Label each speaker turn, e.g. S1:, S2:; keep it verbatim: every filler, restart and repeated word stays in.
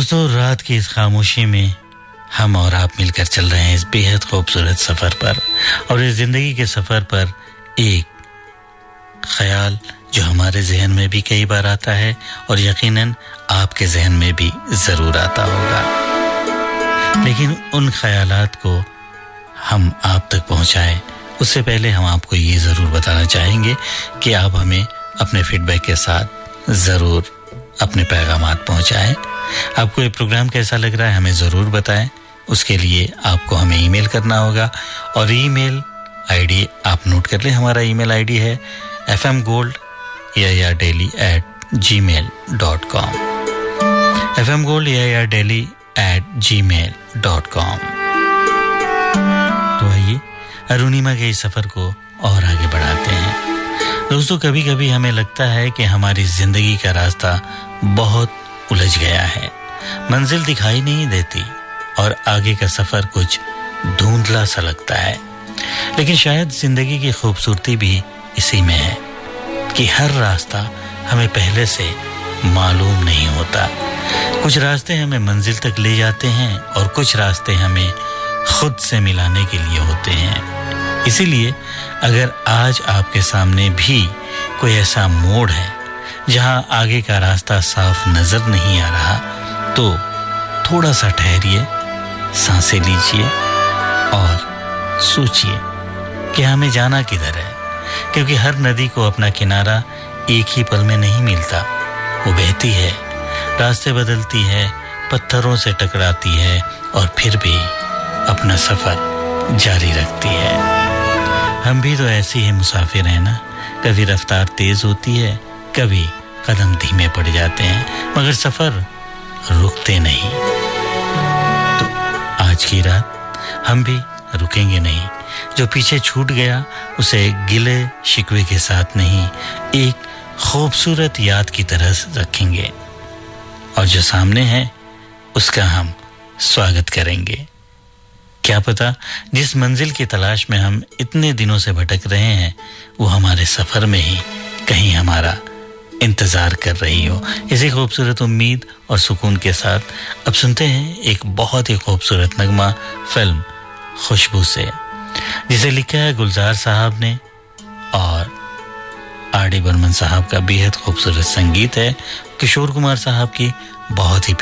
S1: दोस्तों, रात की इस खामोशी में हम और आप मिलकर चल रहे हैं इस बेहद खूबसूरत सफ़र पर, और इस ज़िंदगी के सफ़र पर एक ख्याल जो हमारे जहन में भी कई बार आता है और यकीनन आपके जहन में भी ज़रूर आता होगा, लेकिन उन ख्यालात को हम आप तक पहुंचाएं उससे पहले हम आपको ये ज़रूर बताना चाहेंगे कि आप हमें अपने फीडबैक के साथ ज़रूर अपने पैगामात पहुंचाएं। आपको ये प्रोग्राम कैसा लग रहा है हमें ज़रूर बताएं। उसके लिए आपको हमें ईमेल करना होगा, और ईमेल आईडी आप नोट कर लें। हमारा ईमेल आईडी है F M gold A I R daily eight ji mail dot com, F M gold A I R daily eight ji mail dot com. तो आइए अरुणिमा के इस सफ़र को और आगे बढ़ाते हैं। दोस्तों, कभी कभी हमें लगता है कि हमारी ज़िंदगी का रास्ता बहुत उलझ गया है, मंजिल दिखाई नहीं देती और आगे का सफ़र कुछ धुंधला सा लगता है। लेकिन शायद ज़िंदगी की खूबसूरती भी इसी में है कि हर रास्ता हमें पहले से मालूम नहीं होता। कुछ रास्ते हमें मंजिल तक ले जाते हैं और कुछ रास्ते हमें खुद से मिलाने के लिए होते हैं। इसीलिए अगर आज आपके सामने भी कोई ऐसा मोड़ है जहां आगे का रास्ता साफ नजर नहीं आ रहा, तो थोड़ा सा ठहरिए, सांसें लीजिए और सोचिए कि हमें जाना किधर है, क्योंकि हर नदी को अपना किनारा एक ही पल में नहीं मिलता। वो बहती है, रास्ते बदलती है, पत्थरों से टकराती है और फिर भी अपना सफ़र जारी रखती है। हम भी तो ऐसे ही मुसाफिर हैं ना, कभी रफ्तार तेज होती है, कभी कदम धीमे पड़ जाते हैं, मगर सफ़र रुकते नहीं। तो आज की रात हम भी रुकेंगे नहीं। जो पीछे छूट गया उसे गिले शिकवे के साथ नहीं, एक खूबसूरत याद की तरह रखेंगे, और जो सामने है उसका हम स्वागत करेंगे। क्या पता जिस मंजिल की तलाश में हम इतने दिनों से भटक रहे हैं वो हमारे सफ़र में ही कहीं हमारा इंतज़ार कर रही हो। इसी खूबसूरत उम्मीद और सुकून के साथ अब सुनते हैं एक बहुत ही खूबसूरत नगमा फिल्म खुशबू से, जिसे लिखा है गुलजार साहब ने और आर डी बर्मन साहब का बेहद खूबसूरत संगीत है किशोर कुमार साहब की बहुत ही